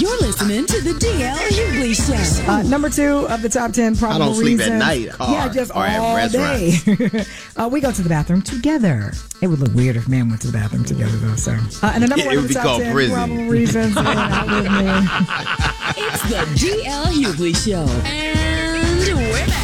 You're listening to the DL Hughley Show. Number 2 of the top 10 probable reasons. I don't sleep at night. Just or all at day. We go to the bathroom together. It would look weird if men went to the bathroom together, though. So, and the number 1 of the top 10 probable reasons. It's the DL Hughley Show. And we're back.